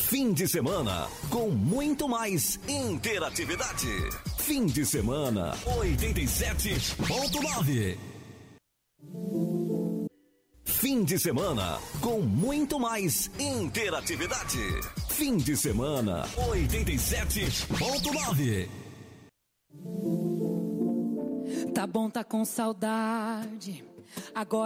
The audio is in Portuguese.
Fim de semana com muito mais interatividade. Fim de semana 87.9. Fim de semana com muito mais interatividade. Fim de semana 87.9. Tá bom, tá com saudade. Agora